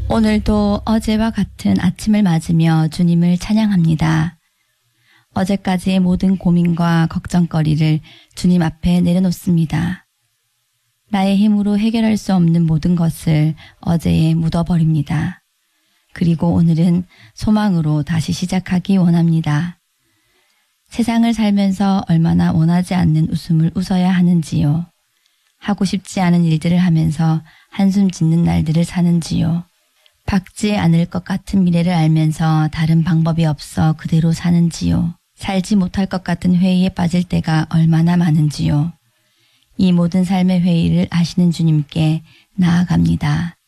오늘도 어제와 같은 아침을 맞으며 주님을 찬양합니다. 어제까지의 모든 고민과 걱정거리를 주님 앞에 내려놓습니다. 나의 힘으로 해결할 수 없는 모든 것을 어제에 묻어버립니다. 그리고 오늘은 소망으로 다시 시작하기 원합니다. 세상을 살면서 얼마나 원하지 않는 웃음을 웃어야 하는지요. 하고 싶지 않은 일들을 하면서 한숨 짓는 날들을 사는지요. 밝지 않을 것 같은 미래를 알면서 다른 방법이 없어 그대로 사는지요. 살지 못할 것 같은 회의에 빠질 때가 얼마나 많은지요. 이 모든 삶의 회의를 아시는 주님께 나아갑니다.